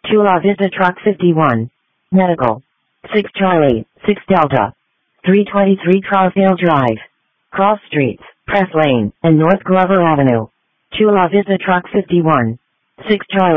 Chula Vista Truck 51. Medical. 6 Charlie, 6 Delta. 323 Trousdale Drive. Cross Streets, Press Lane, and North Glover Avenue. Chula Vista Truck 51. 6 Charlie.